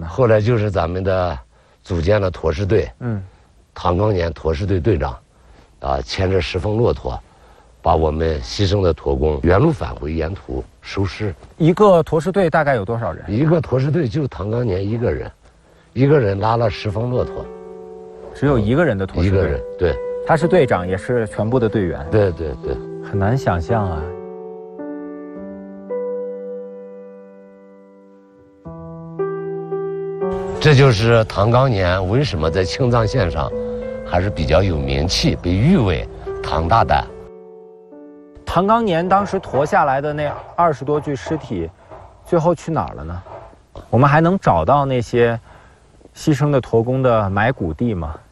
后来就是咱们的组建了驮尸队，唐刚年驮尸队队长，牵着10峰骆驼，把我们牺牲的驼工原路返回，沿途收尸。 一个驮尸队大概有多少人？ 一个驮尸队就唐刚年一个人，一个人拉了10峰骆驼， 只有一个人的驮尸队。 一个人，对。 他是队长，也是全部的队员。 对对对， 很难想象啊。 这就是唐刚年为什么在青藏线上还是比较有名气，被誉为唐大胆。 唐刚年当时驮下来的那20多具尸体，最后去哪儿了呢？我们还能找到那些牺牲的驼工的埋骨地吗？